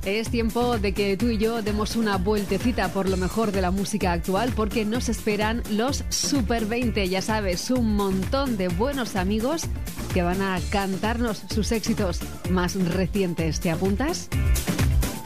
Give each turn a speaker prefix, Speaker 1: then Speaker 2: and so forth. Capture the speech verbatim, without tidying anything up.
Speaker 1: Es tiempo de que tú y yo demos una vueltecita por lo mejor de la música actual, porque nos esperan los Super veinte, ya sabes, un montón de buenos amigos que van a cantarnos sus éxitos más recientes. ¿Te apuntas?